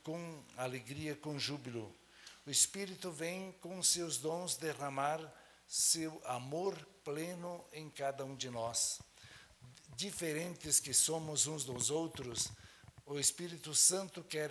com alegria, com júbilo. O Espírito vem com seus dons derramar seu amor pleno em cada um de nós. Diferentes que somos uns dos outros, o Espírito Santo quer